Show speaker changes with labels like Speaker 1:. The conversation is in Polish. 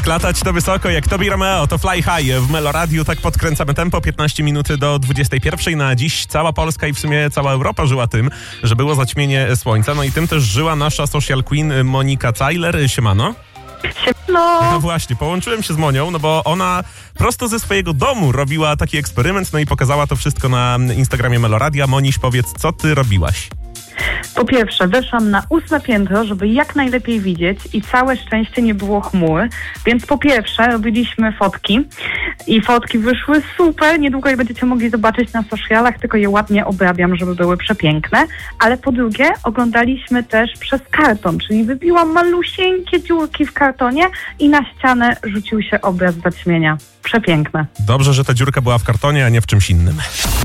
Speaker 1: Jak latać to wysoko, jak Tobi Romeo, to Fly High w Meloradiu. Tak podkręcamy tempo, 15 minut do 21. Na dziś cała Polska i w sumie cała Europa żyła tym, że było zaćmienie słońca. No i tym też żyła nasza social queen Monika Cajler. Siemano. No właśnie, połączyłem się z Monią, no bo ona prosto ze swojego domu robiła taki eksperyment, no i pokazała to wszystko na Instagramie Meloradia. Moniś, powiedz, co ty robiłaś?
Speaker 2: Po pierwsze, weszłam na 8 piętro, żeby jak najlepiej widzieć i całe szczęście nie było chmur, więc po pierwsze robiliśmy fotki i fotki wyszły super, niedługo je będziecie mogli zobaczyć na socialach, tylko je ładnie obrabiam, żeby były przepiękne, ale po drugie oglądaliśmy też przez karton, czyli wybiłam malusieńkie dziurki w kartonie i na ścianę rzucił się obraz zaćmienia. Przepiękne.
Speaker 1: Dobrze, że ta dziurka była w kartonie, a nie w czymś innym.